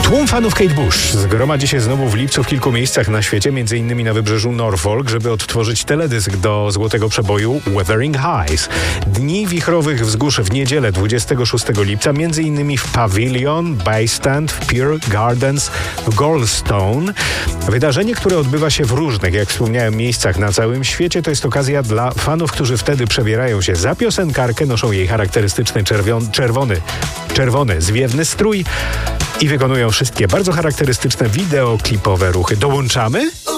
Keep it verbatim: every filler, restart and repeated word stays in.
Tłum fanów Kate Bush zgromadzi się znowu w lipcu w kilku miejscach na świecie, m.in. na wybrzeżu Norfolk, żeby odtworzyć teledysk do złotego przeboju Wuthering Heights. Dni wichrowych wzgórz w niedzielę dwudziestego szóstego lipca, m.in. w Pavilion, Baystand, w Pier Gardens, w Goldstone. Wydarzenie, które odbywa się w różnych, jak wspomniałem, miejscach na całym świecie, to jest okazja dla fanów, którzy wtedy przebierają się za piosenkarkę, noszą jej charakterystyczny czerwion- czerwony, czerwony, zwiewny strój i wykonują wszystkie bardzo charakterystyczne wideoklipowe ruchy. Dołączamy?